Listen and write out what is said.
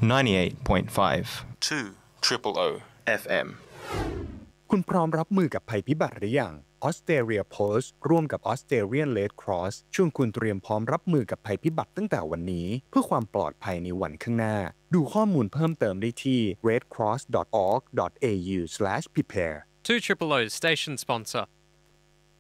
98.5 200 FM คุณพร้อมรับมือกับภัยพิบัติหรือยัง Australia Post ร่วมกับ Australian Red Cross ชวนคุณเตรียมพร้อมรับมือกับภัยพิบัติตั้งแต่วันนี้เพื่อความปลอดภัยในวันข้างหน้าดูข้อมูลเพิ่มเติมได้ที่ redcross.org.au/prepare 200's station sponsor